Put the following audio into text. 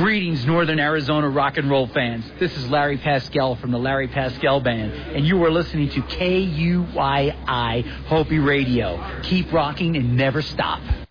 Greetings, Northern Arizona rock and roll fans. This is Larry Pascal from the Larry Pascal Band, and you are listening to KUYI Hopi Radio. Keep rocking and never stop.